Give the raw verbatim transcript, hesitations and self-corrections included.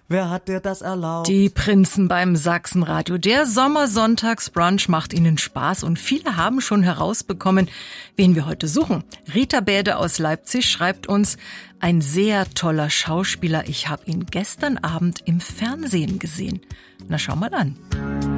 Wer hat dir das erlaubt? Die Prinzen beim Sachsenradio. Der Sommersonntagsbrunch macht Ihnen Spaß und viele haben schon herausbekommen, wen wir heute suchen. Rita Bäde aus Leipzig schreibt uns, ein sehr toller Schauspieler. Ich habe ihn gestern Abend im Fernsehen gesehen. Na, schau mal an.